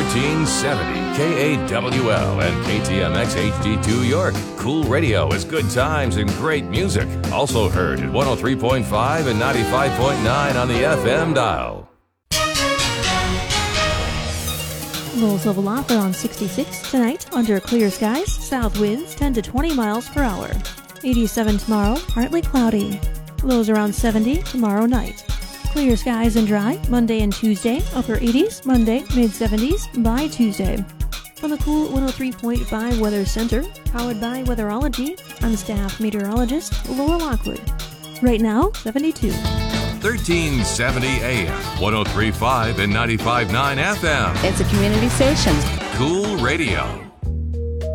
1370 KAWL and KTMX HD2 York. Cool radio is good times and great music. Also heard at 103.5 and 95.9 on the FM dial. Low level offer on 66 tonight under clear skies. South winds 10 to 20 miles per hour. 87 tomorrow, partly cloudy. Lows around 70 tomorrow night. Clear skies and dry Monday and Tuesday. Upper 80s Monday, mid 70s by Tuesday. From the Cool 103.5 Weather Center, powered by Weatherology, I'm staff meteorologist Laura Lockwood. Right now, 72. 1370 AM, 103.5 and 95.9 FM. It's a community station. Cool radio.